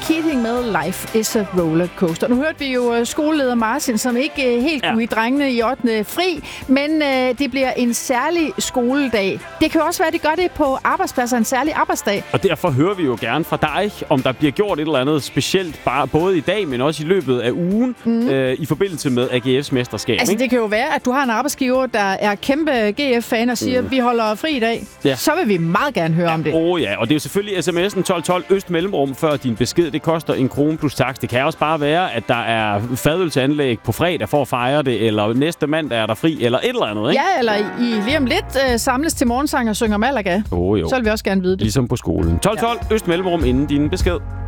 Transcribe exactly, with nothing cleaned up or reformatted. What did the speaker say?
Keating med Life is a Rollercoaster. Nu hørte vi jo skoleleder Martin, som ikke helt kunne ja. i drengene i ottende fri, men øh, det bliver en særlig skoledag. Det kan jo også være, at de gør det på arbejdspladser, en særlig arbejdsdag. Og derfor hører vi jo gerne fra dig, om der bliver gjort et eller andet specielt, bare både i dag, men også i løbet af ugen, mm. øh, i forbindelse med A G F's mesterskab. Altså, ikke? det kan jo være, at du har en arbejdsgiver, der er kæmpe G F-fan og siger, mm. vi holder fri i dag. Ja. Så vil vi meget gerne høre ja, om det. Åh oh, ja, og det er jo selvfølgelig sms'en tolv tolv øst mellemrum, før din besked, det koster en krone plus tax. Det kan også bare være, at der er fadølseanlæg på fredag for at fejre det, eller næste mandag er der fri, eller et eller andet, ikke? Ja, eller I lige om lidt øh, samles til morgensang og synger Malaga. Oh, jo. Så vil vi også gerne vide det. Ligesom på skolen. tolv tolv ja. øst mellemrum inden din besked.